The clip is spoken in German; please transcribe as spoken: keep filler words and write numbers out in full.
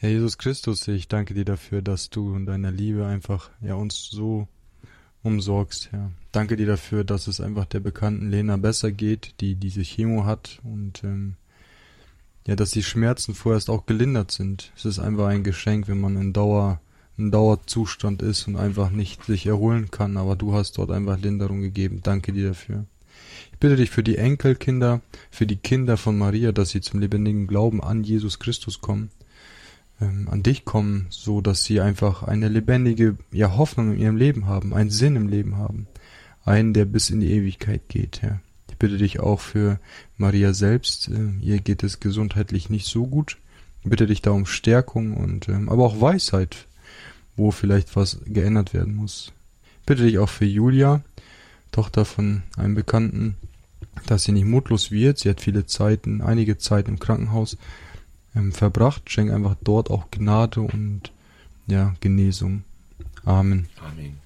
Herr Jesus Christus, ich danke dir dafür, dass du in deiner Liebe einfach ja uns so umsorgst, Herr. Danke dir dafür, dass es einfach der bekannten Lena besser geht, die diese Chemo hat und ähm, ja, dass die Schmerzen vorerst auch gelindert sind. Es ist einfach ein Geschenk, wenn man in Dauer in Dauerzustand ist und einfach nicht sich erholen kann, aber du hast dort einfach Linderung gegeben. Danke dir dafür. Ich bitte dich für die Enkelkinder, für die Kinder von Maria, dass sie zum lebendigen Glauben an Jesus Christus kommen, ähm, an dich kommen, so dass sie einfach eine lebendige ja, Hoffnung in ihrem Leben haben, einen Sinn im Leben haben, einen, der bis in die Ewigkeit geht, Herr. Ich bitte dich auch für Maria selbst, äh, ihr geht es gesundheitlich nicht so gut. Ich bitte dich da um Stärkung und ähm, aber auch Weisheit, wo vielleicht was geändert werden muss. Ich bitte dich auch für Julia, Tochter von einem Bekannten, dass sie nicht mutlos wird. Sie hat viele Zeiten, einige Zeit im Krankenhaus ähm, verbracht. Schenk einfach dort auch Gnade und ja, Genesung. Amen. Amen.